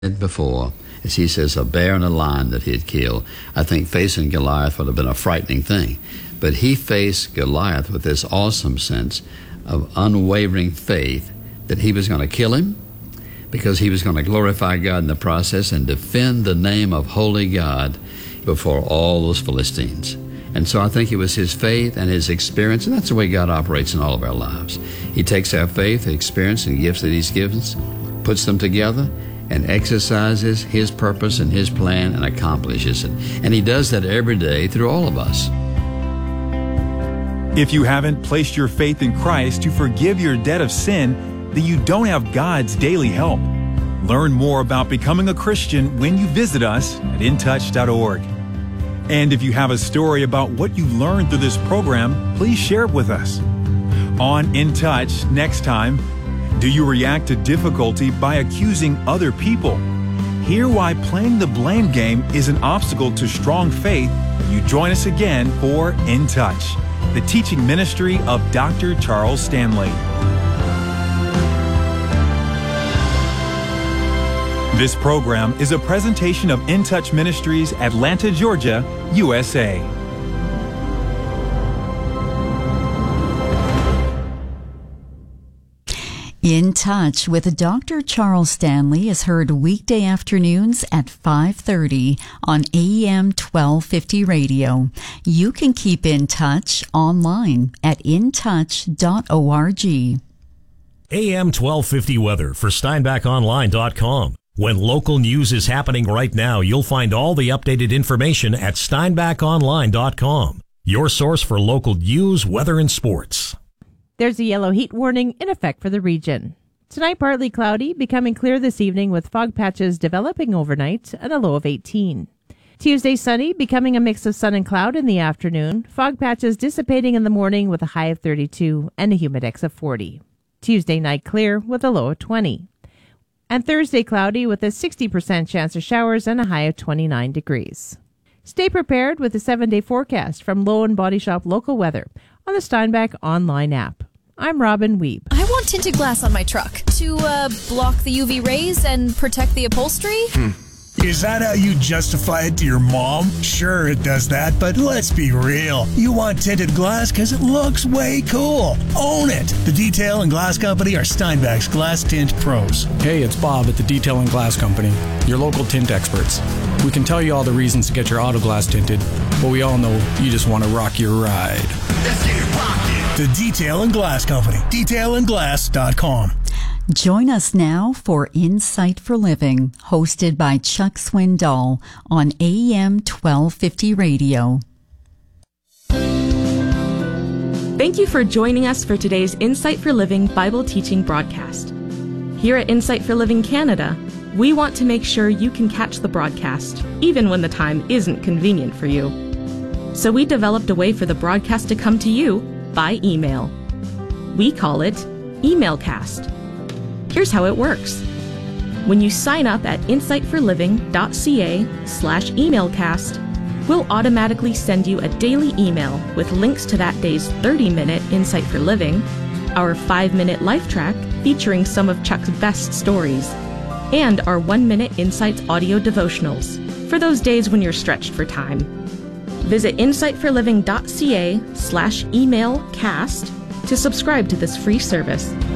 before, as he says, a bear and a lion that he had killed. I think facing Goliath would have been a frightening thing. But he faced Goliath with this awesome sense of unwavering faith that he was going to kill him because he was going to glorify God in the process and defend the name of holy God before all those Philistines. And so I think it was his faith and his experience, and that's the way God operates in all of our lives. He takes our faith, experience, and gifts that he's given us, puts them together, and exercises his purpose and his plan and accomplishes it. And he does that every day through all of us. If you haven't placed your faith in Christ to forgive your debt of sin, then you don't have God's daily help. Learn more about becoming a Christian when you visit us at intouch.org. And if you have a story about what you learned through this program, please share it with us. On In Touch next time, do you react to difficulty by accusing other people? Hear why playing the blame game is an obstacle to strong faith. You join us again for In Touch, the teaching ministry of Dr. Charles Stanley. This program is a presentation of In Touch Ministries, Atlanta, Georgia, USA. In Touch with Dr. Charles Stanley is heard weekday afternoons at 5:30 on AM 1250 radio. You can keep in touch online at intouch.org. AM 1250 weather for SteinbachOnline.com. When local news is happening right now, you'll find all the updated information at SteinbachOnline.com. Your source for local news, weather, and sports. There's a yellow heat warning in effect for the region. Tonight, partly cloudy, becoming clear this evening with fog patches developing overnight and a low of 18. Tuesday, sunny, becoming a mix of sun and cloud in the afternoon. Fog patches dissipating in the morning with a high of 32 and a humidex of 40. Tuesday night, clear with a low of 20. And Thursday, cloudy with a 60% chance of showers and a high of 29 degrees. Stay prepared with the 7-day forecast from Low and Body Shop Local Weather on the Steinbach Online app. I'm Robin Wiebe. I want tinted glass on my truck to block the UV rays and protect the upholstery. Is that how you justify it to your mom? Sure, it does that, but let's be real. You want tinted glass because it looks way cool. Own it. The Detail and Glass Company are Steinbach's Glass Tint Pros. Hey, it's Bob at the Detail and Glass Company, your local tint experts. We can tell you all the reasons to get your auto glass tinted, but we all know you just want to rock your ride. Let's get it rockin'. The Detail and Glass Company. DetailandGlass.com. Join us now for Insight for Living, hosted by Chuck Swindoll on AM 1250 Radio. Thank you for joining us for today's Insight for Living Bible teaching broadcast. Here at Insight for Living Canada, we want to make sure you can catch the broadcast, even when the time isn't convenient for you. So we developed a way for the broadcast to come to you by email. We call it EmailCast. Here's how it works. When you sign up at insightforliving.ca/emailcast, we'll automatically send you a daily email with links to that day's 30-minute Insight for Living, our 5-minute life track featuring some of Chuck's best stories, and our 1-minute Insights audio devotionals for those days when you're stretched for time. Visit insightforliving.ca/emailcast to subscribe to this free service.